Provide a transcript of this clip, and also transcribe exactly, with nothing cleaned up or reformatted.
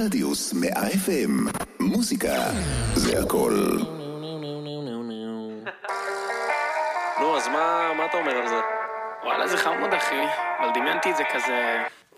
רדיוס מאה אף אם. מוזיקה זה הכל. נו, אז מה, מה אתה אומר על זה? וואלה, זה חמוד אחי, אבל דמיינתי את זה כזה